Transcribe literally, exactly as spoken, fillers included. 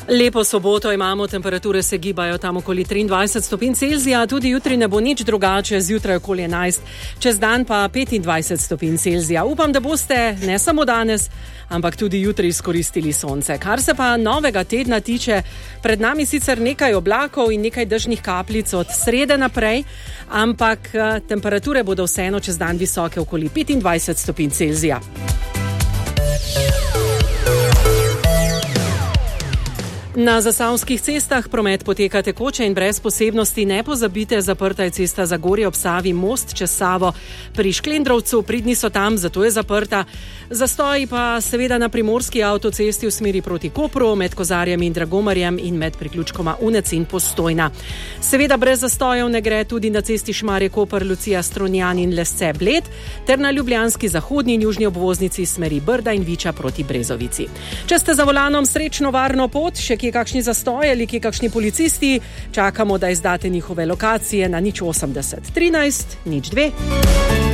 Lepo soboto imamo, temperature se gibajo tam okoli triindvajset stopinj Celzija, tudi jutri ne bo nič drugače, zjutraj okoli enajst, čez dan pa petindvajset stopinj Celzija. Upam, da boste ne samo danes, ampak tudi jutri izkoristili sonce. Kar se pa novega tedna tiče, pred nami sicer nekaj oblakov in nekaj dežnih kapljic od srede naprej, ampak temperature bodo vseeno čez dan visoke okoli petindvajset stopinj Celzija. Na zasavskih cestah promet poteka tekoče in brez posebnosti. Ne pozabite, zaprta je cesta Zagorje ob Savi, most čez Savo pri Šklendrovcu, pridni so tam, zato je zaprta. Zastoji pa seveda na primorski avtocesti v smeri proti Kopru, med Kozarjem in Dragomarjem in med priključkoma Unec in Postojna. Seveda brez zastojev ne gre tudi na cesti Šmarje-Koper, Lucija, Strunjan in Lesce-Bled, ter na ljubljanski zahodni in južni obvoznici smeri Brda in Viča proti Brezovici. Če ste za volanom, srečno varno pot, še kje kakšni zastoj ali kje kakšni policisti, čakamo, da izdate njihove lokacije na nič osemdeset trinajst nič dve.